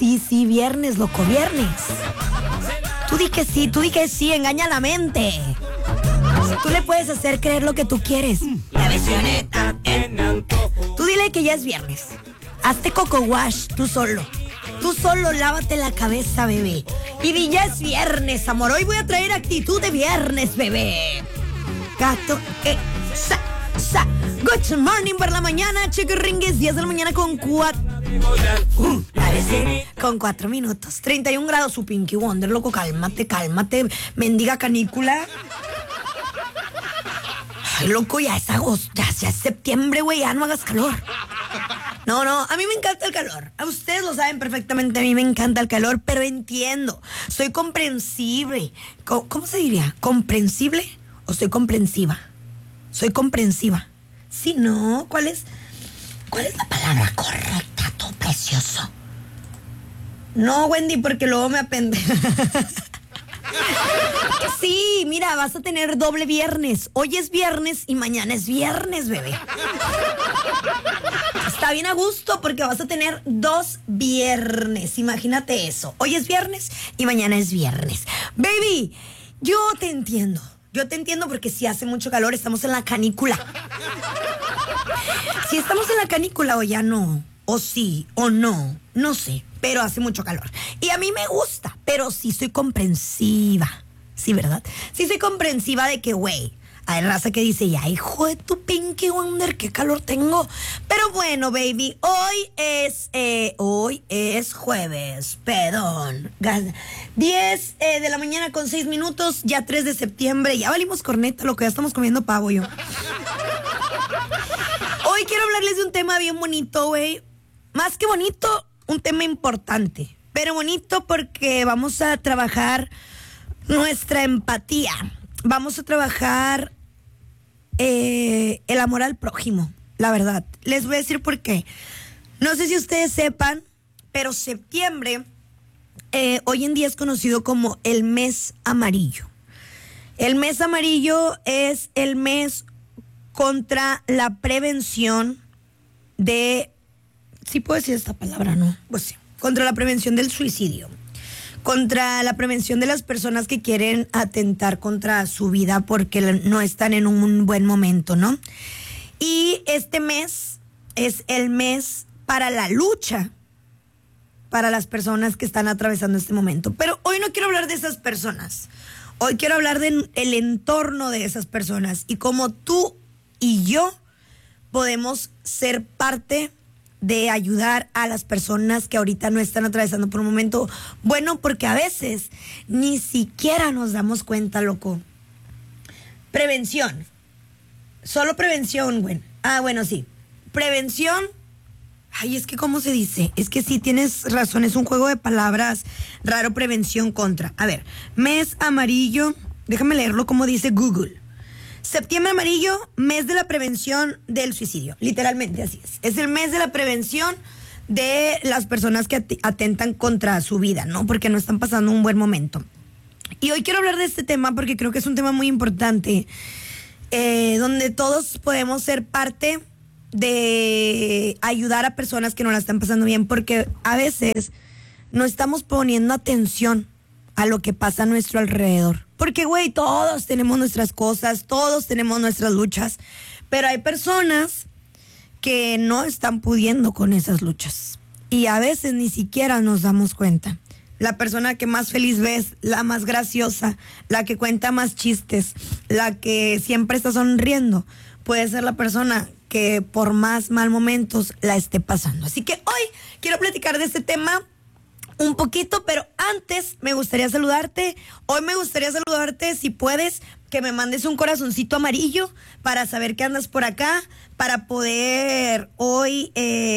Sí, viernes, loco, viernes. Tú di que sí, engaña a la mente. Tú le puedes hacer creer lo que tú quieres. La besioneta. Tú dile que ya es viernes. Hazte coco wash, tú solo. Tú solo lávate la cabeza, bebé. Y di, ya es viernes, amor. Hoy voy a traer actitud de viernes, bebé. Gato, Good morning por la mañana, chiquiringues. 10 de la mañana con 4. Con 4 minutos. 31 grados, su Pinky Wonder, loco. Cálmate, mendiga canícula. Ay, loco, ya es agosto, ya es septiembre, güey. Ya no hagas calor. No, a mí me encanta el calor. A ustedes lo saben perfectamente, a mí me encanta el calor, pero entiendo. Soy comprensible. ¿Cómo se diría? ¿Comprensible o soy comprensiva? Soy comprensiva. Sí, no, ¿cuál es la palabra correcta, tú precioso? No, Wendy, porque luego me apende. Sí, mira, vas a tener doble viernes. Hoy es viernes y mañana es viernes, bebé. Está bien a gusto porque vas a tener 2 viernes. Imagínate eso. Hoy es viernes y mañana es viernes. Baby, yo te entiendo. Porque si hace mucho calor, estamos en la canícula. Si estamos en la canícula o ya no, o sí, o no sé, pero hace mucho calor. Y a mí me gusta, pero sí soy comprensiva. Sí, ¿verdad? Sí soy comprensiva de que, güey, hay raza que dice, ya, hijo de tu Pinky Wonder, qué calor tengo. Pero bueno, baby, hoy es jueves, perdón. 10 de la mañana con 6 minutos, ya 3 de septiembre. Ya valimos corneta, lo que ya estamos comiendo pavo yo. Hoy quiero hablarles de un tema bien bonito, güey. Más que bonito, un tema importante. Pero bonito porque vamos a trabajar nuestra empatía. Vamos a trabajar el amor al prójimo, la verdad. Les voy a decir por qué. No sé si ustedes sepan, pero septiembre hoy en día es conocido como el mes amarillo. El mes amarillo es el mes contra la prevención de... ¿Sí puedo decir esta palabra, no? Pues sí. Contra la prevención del suicidio. Contra la prevención de las personas que quieren atentar contra su vida porque no están en un buen momento, ¿no? Y este mes es el mes para la lucha para las personas que están atravesando este momento. Pero hoy no quiero hablar de esas personas. Hoy quiero hablar del entorno de esas personas y cómo tú y yo podemos ser parte de ayudar a las personas que ahorita no están atravesando por un momento bueno, porque a veces ni siquiera nos damos cuenta, loco. Prevención. Solo prevención, güey. Bueno, sí. Prevención. Ay, es que ¿cómo se dice? Es que sí, tienes razón, es un juego de palabras raro, prevención contra. A ver, mes amarillo. Déjame leerlo como dice Google. Septiembre amarillo, mes de la prevención del suicidio. Literalmente así es. Es el mes de la prevención de las personas que atentan contra su vida, ¿no? Porque no están pasando un buen momento. Y hoy quiero hablar de este tema porque creo que es un tema muy importante, donde todos podemos ser parte de ayudar a personas que no la están pasando bien, porque a veces no estamos poniendo atención a lo que pasa a nuestro alrededor. Porque, güey, todos tenemos nuestras cosas, todos tenemos nuestras luchas, pero hay personas que no están pudiendo con esas luchas. Y a veces ni siquiera nos damos cuenta. La persona que más feliz ves, la más graciosa, la que cuenta más chistes, la que siempre está sonriendo, puede ser la persona que por más mal momentos la esté pasando. Así que hoy quiero platicar de este tema un poquito, pero antes me gustaría saludarte. Hoy me gustaría saludarte, si puedes, que me mandes un corazoncito amarillo para saber que andas por acá, para poder hoy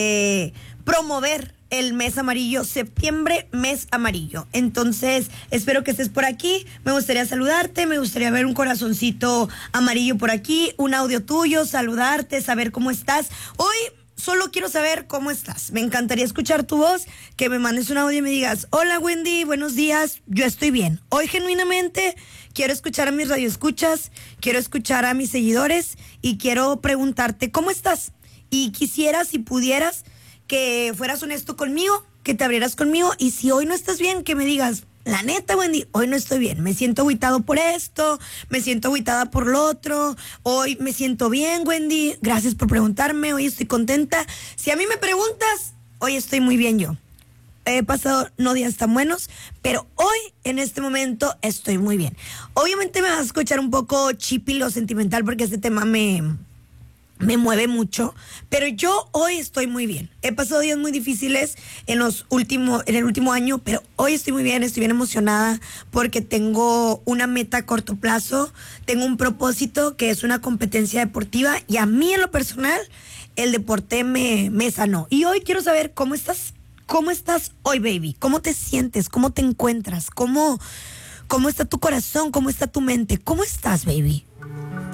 promover el mes amarillo, septiembre, mes amarillo. Entonces, espero que estés por aquí. Me gustaría saludarte, me gustaría ver un corazoncito amarillo por aquí, un audio tuyo, saludarte, saber cómo estás. Hoy solo quiero saber cómo estás. Me encantaría escuchar tu voz, que me mandes un audio y me digas, hola Wendy, buenos días, yo estoy bien. Hoy genuinamente quiero escuchar a mis radioescuchas, quiero escuchar a mis seguidores y quiero preguntarte cómo estás. Y quisiera, si pudieras, que fueras honesto conmigo que te abrieras conmigo. Y si hoy no estás bien, que me digas, la neta, Wendy, hoy no estoy bien. Me siento agüitado por esto, me siento agüitada por lo otro. Hoy me siento bien, Wendy. Gracias por preguntarme. Hoy estoy contenta. Si a mí me preguntas, hoy estoy muy bien yo. He pasado no días tan buenos, pero hoy, en este momento, estoy muy bien. Obviamente me vas a escuchar un poco chipilo sentimental porque este tema me mueve mucho, pero yo hoy estoy muy bien. He pasado días muy difíciles en el último año, pero hoy estoy muy bien, estoy bien emocionada porque tengo una meta a corto plazo, tengo un propósito que es una competencia deportiva y a mí en lo personal el deporte me sanó. Y hoy quiero saber cómo estás. ¿Cómo estás hoy, baby? ¿Cómo te sientes? ¿Cómo te encuentras? ¿Cómo está tu corazón? ¿Cómo está tu mente? ¿Cómo estás, baby?